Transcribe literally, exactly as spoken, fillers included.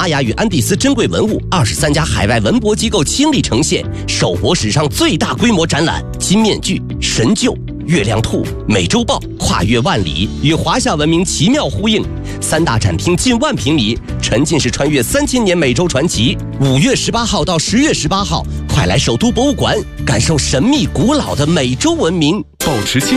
玛雅与安第斯珍贵文物，二十三家海外文博机构倾力呈现，首博史上最大规模展览《金面具》《神鹫》《月亮兔》《美洲豹》跨越万里，与华夏文明奇妙呼应。三大展厅近万平米，沉浸式穿越三千年美洲传奇。五月十八号到十月十八号，快来首都博物馆感受神秘古老的美洲文明。 保持清